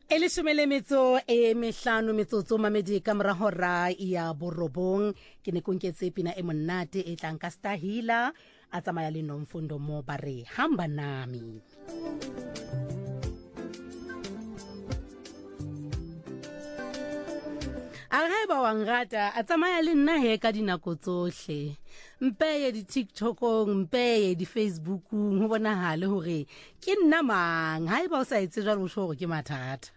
Metso mehlano metsotso mamedi ka mora hora ya borobong ke ne konketse pina e monate e tlang ka Stahila a tsamaya le Nomfundo mo bare hamba nami. Ba wangata a tsamaya le nna he ka dinako tsohle mpeye di TikTokong mpeye di Facebookong ho bonahale hore ke nna mang ha eba o sa etse jalo o tshwore ke mathata.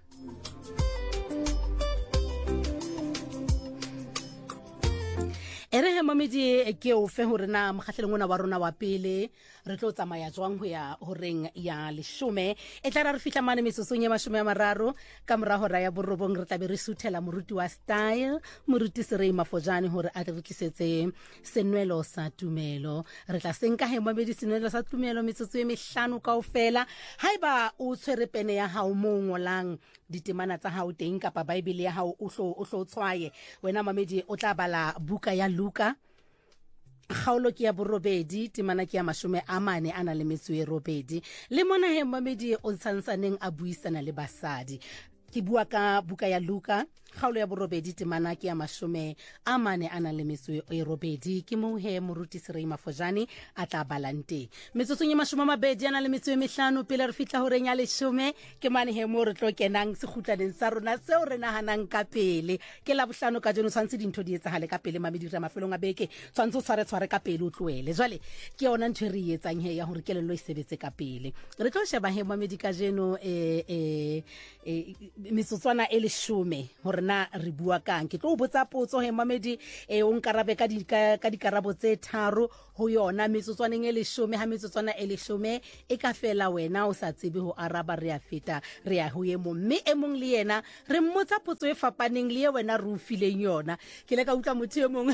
Ere he mamedi ke o fe hore na mokgahlelong ona wa rona wa pele re tlo tsamaya jwang ho ya horeng ya 10 e tla re fihla mane mesosong ya 30 ka mora hora ya borobong re tlabe re suthela moruti wa style moruti Serei Mafojane hore a re tlisetse senwelo sa tumelo re tla senka he mamedi senwelo sa tumelo metsotso e mehlano kaofela haiba o tshwere pene ya hao mo ngolang ditemana tsa hao teng kapa bible ya hao o hlo tshwaye wena mamedi o tla bala buka ya Luka kgaolo ke ya borobedi temana ke ya 40 ana le metso e robedi le mona he mamedi o tshantsaneng a buisana le basadi ke bua ka buka ya Luka kgaolo ya borobedi temana ke ya 40 ana le metso e robedi ke mo he moruti Serei Mafojane a tla balante metsotso ya 20 ana le metso e mehlano pele re fihla horeng ya 10 ke mane he mo re tlo kenang sekgutlaneng sa rona seo re nahanang ka pele ke la bohlano ka jeno tshwantse dintho di etsahale ka pele mamedi re mafelong a beke tshwantse o tshware ka pele o tloele jwale ke yona ntho re etsang he ya hore kelello e sebetse ka pele re tlo sheba he mamedi ka jeno metsotswana e 10 hore na re bua kang ke tlo botsa potso he mamedi o nkarabe ka dikarabo tse tharo ho yona metsotswaneng e 10 ha metsotswana e 10 e ka fela wena o sa tsebe ho araba re a feta re a ho emo mme e mong le yena re mmotsa potso e fapaneng le ye wena re o fileng yona ke le ka utla motho e mong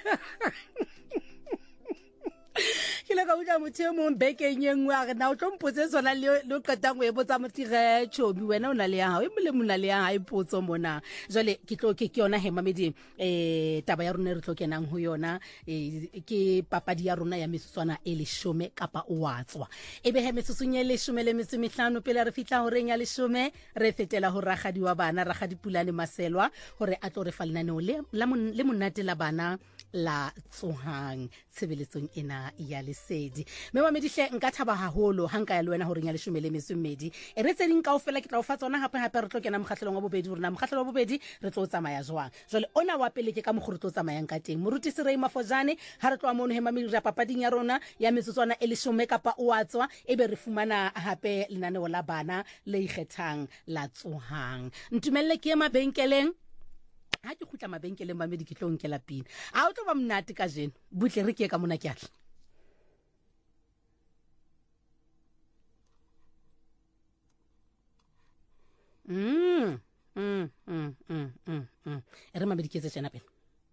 kile ka uja motho mo bekeng engwe a re na o tlo mpotse sona le qetang go e botsa motire chobi wena o na le ya hao e mole mona le ya hae potso mona jwale ke tlo ke yona he mamedi taba ya rona re tlo kenang ho yona ke papadi ya rona ya metsotswana e 10 kapa o watswa ebe he metsotsong e 10 le metso mehlano pele re fihla horeng ya 10 re fetela ho ragadi wa bana ragadi Pulane Maselwa hore a tlo re fa lenaneo le monate la bana la tsohang tshebeletsong ena ya lesedi me mamedi hle nka thaba haholo hanka ya le wena hore nya 10 le metso mmedi e re tseding kaofela ke tla o fa tsona hape re tlo kena mokgahlelong wa bobedi rona mokgahlelo wa bobedi re tlo tsamaya jwang jwale ona wa pele ke ka mogoro tlo tsamayang ka teng moruti Serei Mafojane ha re tloa mono he mamedi ra papading ya rona ya metsotswana e 10 kapa o watswa ebe re fumana hape lenaneo la bana le ikgethang la tsohang ntumelle ke ema benkeleng ha ke khutla mabenkeleng mamedi ke tlo nkela pina a o tlo ba mnate ka jeno butle re ke ka mona ke atla ere mamedi ke tse tsena pele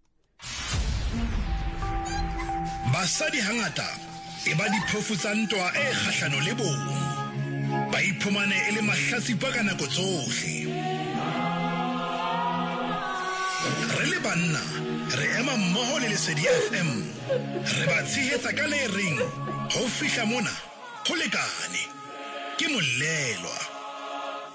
basadi hangata e ba diphofu tsa ntwa e kgahlano le bong ba iphumane e le mahlatsipa ka nako tsohle re le banna re ema mmoho le Lesedi FM re ba tshehetsa ka le ring ho fihla mona ho lekane ke molelwa